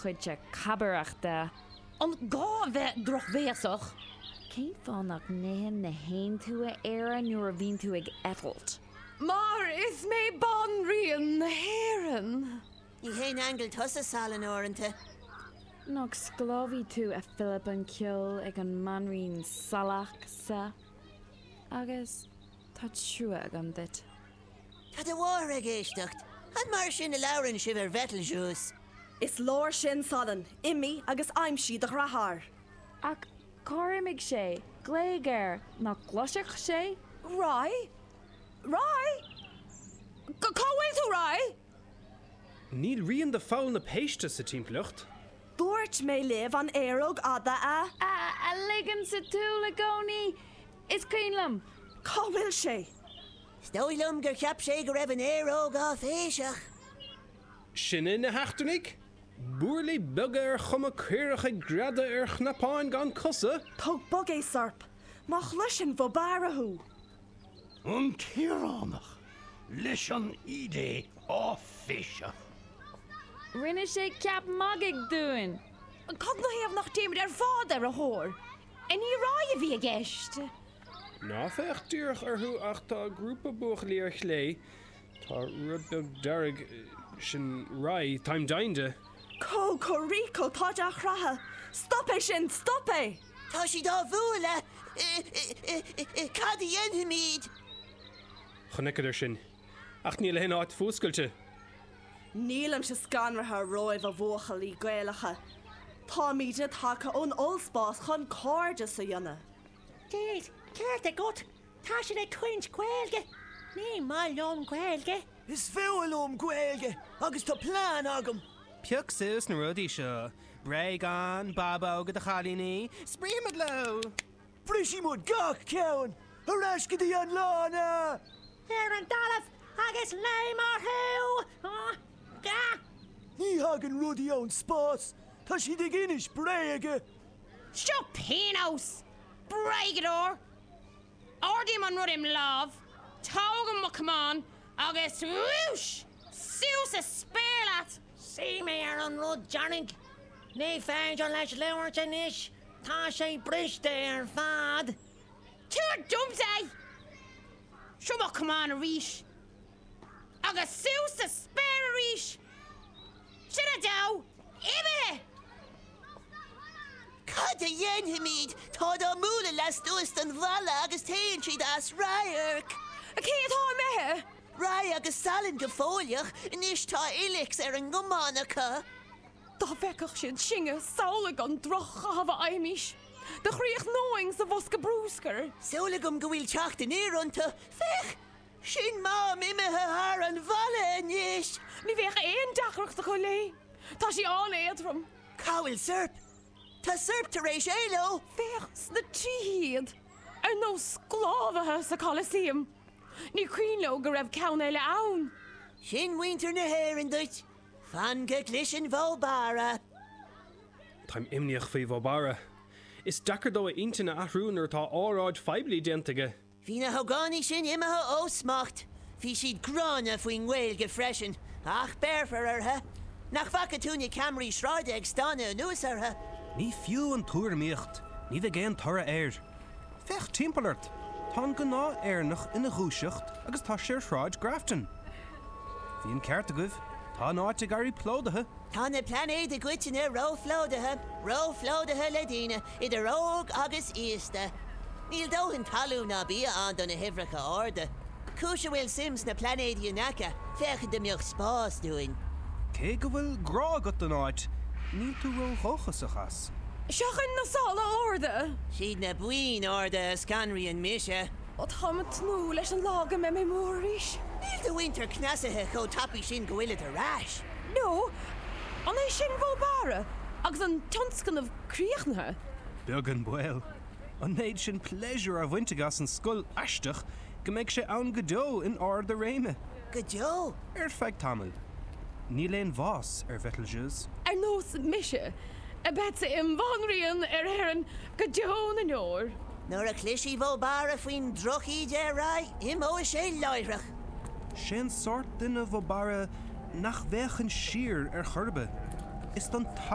chuidse cabarachta. An gá bheith droch bhéasach. Cén fánach néhan na hain tú a éire nuair a bhín tú ag etalt. Mar is mé ban rian na héan. Ní héin angel tusa salan orinthe. Nach sclábhí tú a Philip an ceol ag an manrín salach sa. Agus tá trua ag an dit. Tá a bhar a géisteacht. An mar sin a laurann si bhar vetal jús. Is lór sin salan, imi agus aimsí de rathar. Ach chorimig sé, gléigeir nach gloiseach sé? Rai? Rai? Cáhfuil tú Rai? Níl rion de fáil na péiste sa timpplacht. Dúirt mé libh an éróg ada a... A ligan sa túla gcónaí, is cínlam. Cáhfuil sé? Stóilm gur ceap sé go raibh an éróg á féiseach. Sinne na heachtanig? Búrlaí beag chuma cuireach ag grada chnapáin gan cusa? Tug bog é sarp, mach leisin bho barathú. An círánach, leis an idé á féiseach. Rinne sé ceap magig dúin. Cog na héamh nach téimid fád ar a thór. En ní Rai a bhí a gceist. Ná féach dúrach arthú ach tá grúpa buach léar chlé. Tá rud beag dearg sin Rai táim dainde. Rico tá deach ratha. Stop é sin, stop é! Tá si dá bhúla. Cad i dhéanamíd. Chonecad sin. Ach níl hen áit fúscailte. Nílam se scanratha roimh a bhuachalí gaialacha. Tá míide tacha ón olspás chun cóide sa dhéanana. Déad, céirt a gut. Tá sin é cuint ghaelge. Ní maion ghaelge. Is féhfuilm ghaelge, agus tá plán agam. Piach sus na rudí seo. Breagan, baba agad a chalíní, sprímad lo. Brisímúd gach ceann, arás go dtí an lána. An dalamh agus léim ar thu. Ní hagan rudí ón spás, tá si ag inis breige. Seo Pinos! Braigador! Ordim an rudim love. Tógam mo cumán agus whoosh! Siús a spéirlat! Sí mé ar an rud Jannig. Ní féidir leis leabhart inis. Tá sé briste ar fad. Túr dumsé! Seo mo cumán a ríis. Agus siús a spéir a ríis. Sinna dó! Ibe! Cad a dhéanamíd. Tá dá múla les dúist an bhela agus téann siad as Raiarc. A cé atá methe? Rai agus salan go fóliach, níos tá ilix ar an gománacha. Tá bhecach sin singe saola an droch a hafa aimiis. De chríoch nóing sa bhosca brúscar. Saolagum go bhfuil teacht in éireanta. Fech! Sin mám imethe haar an bhela níos. Ní bheith éon dachrach go lé. Tá sí an éadrom. Cáhfuil sirp. Tá sirp tar éis éilo. Fech sna tíhiad. Ar nó sclávathe sa Colosseum. Ní cuínló go raibh ceann eile ann. Sin winter na héireann duit. Fan go glishin bhóbara. Táim imneach faoi bhobara. Is dachar dó a intina athrúnar tá áráid feibli dentige. Bhí na hogáí sin imethe ósmacht. Bhí siad grána faoin ghfuil freisin. Ach bearfar artha. Nach facha túna Camry shráide ag stána nuas artha. Ní fiú an túramíocht, ní bheith géan tora air. Fech timpalart, tá go ná airnach ina ghúiseacht agus tá sér shráid Grafton. Bhí an ceart agah, tá náte garí plódathe. Tá na planéad a gcuitina róflódathe le dína idir róg agus íasta. Níl dóhann talú ná bí an don na hifracha orda. Cúise bhfuil sims na planéad Ionacha, fecha de mioch spás dúin. Cé go bhfuil grá go don áit, ní tú ró chochas a chas. Seachan na sála orda. Siad na buin orda scanrian mise. O táid smú leis an lága me mé móris. Níl do winter knasathe có tapi sin go bhfuil a ráis. No, an é sin bhóbara, agus an tionscan of críochnathe. Beag an buil. An néid sin pleasure a bhaintegas an scoil aisteach go méid sé ann go dó in ard a réime. Go dó? Ar feicth tamil. Ní léon bhás ar bhetaljuas. Ar nós mise, a betsa im bhanríon ar heran go dó na nóir. Nor a clishí bhóbara faoin drochií de rai, im ó sé leireach. Sin sort duine bhobara nach bheachan siar ar churbe. Is don